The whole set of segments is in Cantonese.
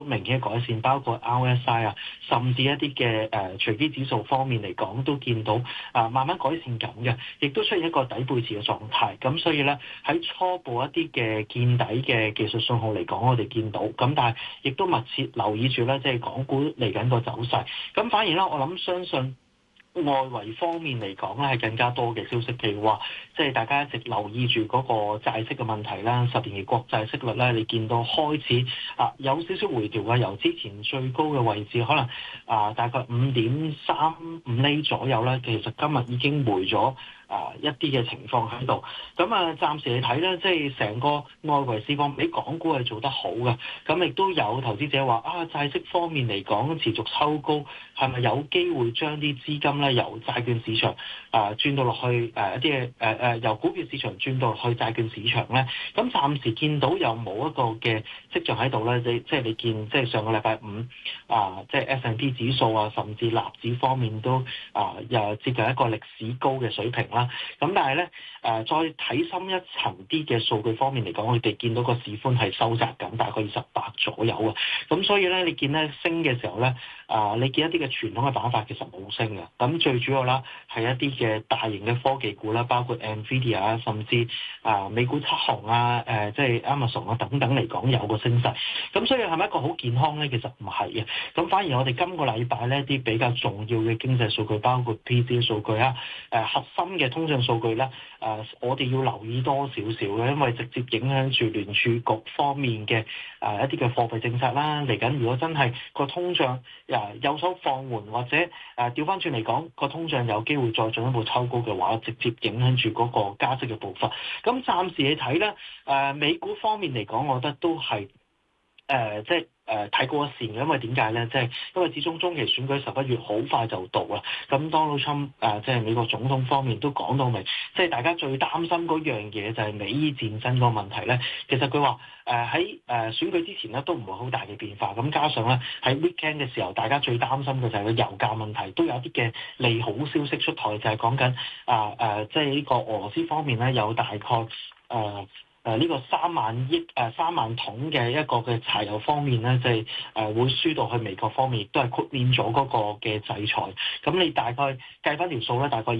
明顯嘅改善，包括 RSI 啊，甚至一啲嘅隨機指數方面嚟講，都見到慢慢改善緊嘅，亦都出現一個底背馳嘅狀態。咁所以咧喺初步一啲嘅見底嘅技術信號嚟講，我哋見到咁，但係亦都密切留意住咧，即係港股嚟緊個走勢。咁反而咧，我諗相信外圍方面嚟講咧，係更加多嘅消息，譬如話，即係大家一直留意住嗰個債息嘅問題啦，10年期國債息率咧，你見到開始有少少回調嘅，由之前最高嘅位置可能大概5.35厘左右啦，其實今日已經回咗一啲嘅情況喺度。咁暫時嚟睇咧，即係成個外圍市況比港股係做得好嘅，咁亦都有投資者話債息方面嚟講持續抽高，係咪有機會將啲資金咧由債券市場轉到落去一啲由股票市場轉到落去債券市場咧？咁暫時見到有冇一個嘅跡象喺度咧？即係你見即係上個禮拜五即係 S&P 指數甚至納指方面都又接近一個歷史高嘅水平啦。咁但係咧再睇深一層啲嘅數據方面嚟講，我哋見到個市寬係收窄緊，大概28左右啊。咁所以咧，你見咧升嘅時候咧，你見一啲嘅傳統嘅板塊其實冇升嘅。咁最主要啦係一啲嘅大型嘅科技股啦，包括 Nvidia 啊，甚至美股七雄即係 Amazon 等等嚟講有個升勢。咁所以係咪一個好健康咧？其實唔係嘅。咁反而我哋今個禮拜呢啲比較重要嘅經濟數據，包括 PCE 數據核心嘅通脹數據咧，我哋要留意多少少嘅，因為直接影響住聯儲局方面嘅一啲嘅貨幣政策啦。嚟緊如果真係個通脹有所放緩，或者調翻轉嚟講個通脹有機會再進一步抽高嘅話，直接影響住嗰個加息嘅步伐。咁暫時嚟睇咧，美股方面嚟講，我覺得都係即係睇過一線嘅，因為點解咧？即係因為始終中期選舉11月好快就到啦。咁 Donald Trump 即係美國總統方面都講到明，即係大家最擔心嗰樣嘢就係美伊戰爭個問題咧。其實佢話喺選舉之前咧都唔會好大嘅變化。咁加上咧喺 weekend 嘅時候，大家最擔心嘅就係個油價問題，都有啲嘅利好消息出台，就係講緊即係呢個俄羅斯方面咧有大概呢個3萬桶嘅一個嘅柴油方面咧，即係會輸到去美國方面，亦都係豁免咗嗰個嘅制裁。咁你大概計翻條數咧，大概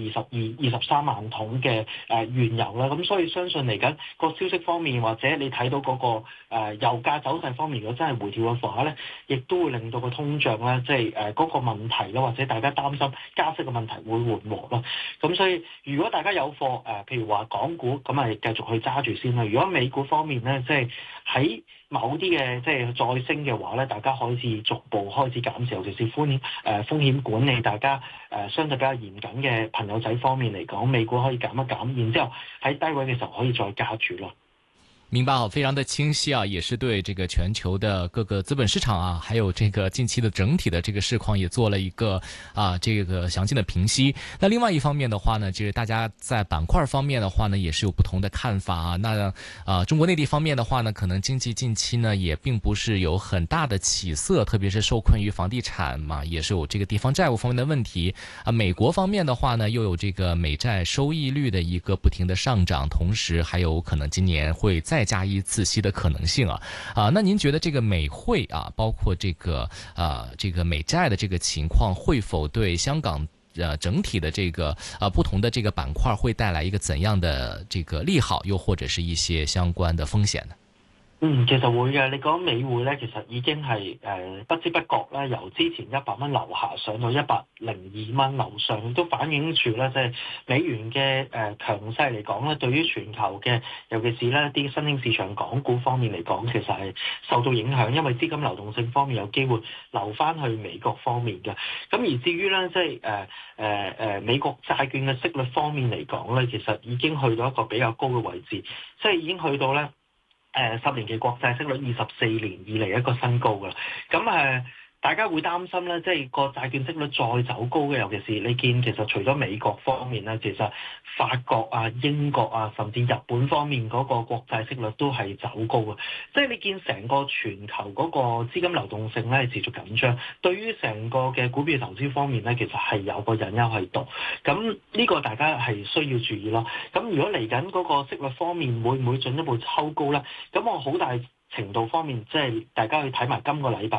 23萬桶嘅原油啦。咁所以相信嚟緊個消息方面，或者你睇到嗰個油價走勢方面，如果真係回調嘅話咧，亦都會令到個通脹咧，即係嗰個問題啦，或者大家擔心加息嘅問題會緩和啦。咁所以如果大家有貨譬如話港股，咁咪繼續去揸住先啦。如果美股方面咧，即係喺某啲嘅即係再升嘅話咧，大家可以逐步開始減持，尤其是風險管理，大家相對比較嚴謹嘅朋友仔方面嚟講，美股可以減一減，然之後喺低位嘅時候可以再加注咯。 明白，非常的清晰啊，也是對這個全球的各個資本市場啊，還有這個近期的整體的這個市況也做了一個這個詳盡的評析。那另外一方面的話呢，就是大家在板塊方面的話呢，也是有不同的看法啊。那中國內地方面的話呢，可能經濟近期呢也並不是有很大的起色，特別是受困於房地產嘛，也是有這個地方債務方面的問題啊。美國方面的話呢，又有這個美債收益率的一個不停的上漲，同時還有可能今年會再加一次息的可能性啊。那您覺得這個美匯啊，包括這個美債的這個情況，會否對香港整體的這個不同的這個板塊會帶來一個怎樣的這個利好，又或者是一些相關的風險呢？ 其實會嘅。你講美匯咧，其實已經係不知不覺咧，由之前100蚊樓下上到102蚊樓上，都反映住咧，即係美元嘅強勢嚟講咧，對於全球嘅，尤其是咧啲新興市場港股方面嚟講，其實係受到影響，因為資金流動性方面有機會流翻去美國方面嘅。咁而至於咧，即係美國債券嘅息率方面嚟講咧，其實已經去到一個比較高嘅位置，即係已經去到咧10年嘅國債息率24年以嚟一個新高㗎啦。咁大家會擔心咧，即係個債券息率再走高嘅，尤其是你見其實除咗美國方面咧，其實法國啊、英國啊，甚至日本方面嗰個國債息率都係走高嘅。即係你見成個全球嗰個資金流動性咧係持續緊張，對於成個嘅股票投資方面咧，其實係有個隱憂喺度。咁呢個大家係需要注意咯。咁如果嚟緊嗰個息率方面會唔會進一步抽高咧？咁我好大程度方面，即係大家去睇埋今個禮拜